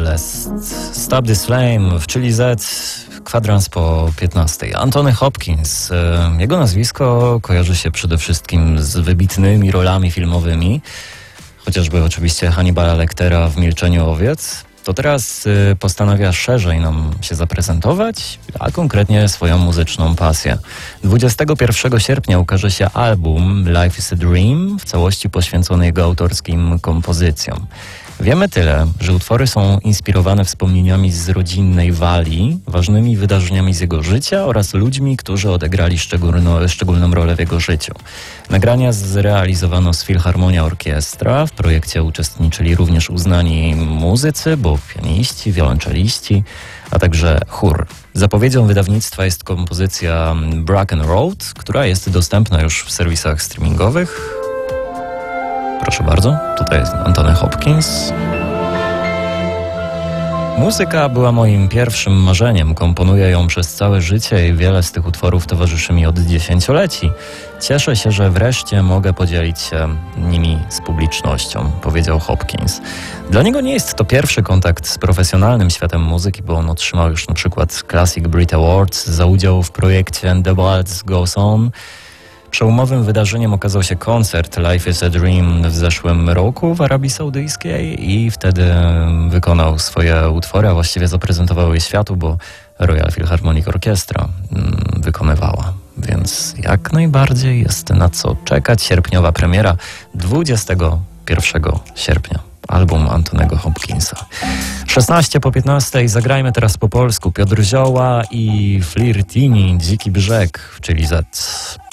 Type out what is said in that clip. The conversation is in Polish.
Celeste, Stop This Flame w Chili Z, kwadrans po 15. Anthony Hopkins. Jego nazwisko kojarzy się przede wszystkim z wybitnymi rolami filmowymi, chociażby oczywiście Hannibala Lectera w Milczeniu owiec. To teraz postanawia szerzej nam się zaprezentować, a konkretnie swoją muzyczną pasję. 21 sierpnia ukaże się album Life is a Dream, w całości poświęcony jego autorskim kompozycjom. Wiemy tyle, że utwory są inspirowane wspomnieniami z rodzinnej Walii, ważnymi wydarzeniami z jego życia oraz ludźmi, którzy odegrali szczególną rolę w jego życiu. Nagrania zrealizowano z Philharmonia Orkiestra. W projekcie uczestniczyli również uznani muzycy, bo pianiści, wiolonczeliści, a także chór. Zapowiedzią wydawnictwa jest kompozycja Bracken Road, która jest dostępna już w serwisach streamingowych. Proszę bardzo, tutaj jest Anthony Hopkins. Muzyka była moim pierwszym marzeniem. Komponuję ją przez całe życie i wiele z tych utworów towarzyszy mi od dziesięcioleci. Cieszę się, że wreszcie mogę podzielić się nimi z publicznością, powiedział Hopkins. Dla niego nie jest to pierwszy kontakt z profesjonalnym światem muzyki, bo on otrzymał już na przykład Classic Brit Awards za udział w projekcie And the Waltz Goes On. Przełomowym wydarzeniem okazał się koncert Life is a Dream w zeszłym roku w Arabii Saudyjskiej i wtedy wykonał swoje utwory, a właściwie zaprezentował je światu, bo Royal Philharmonic Orchestra wykonywała. Więc jak najbardziej jest na co czekać. Sierpniowa premiera 21 sierpnia. Album Antonego Hopkinsa. 16 po 15. Zagrajmy teraz po polsku. Piotr Zioła i Flirtini, Dziki Brzeg, czyli Z.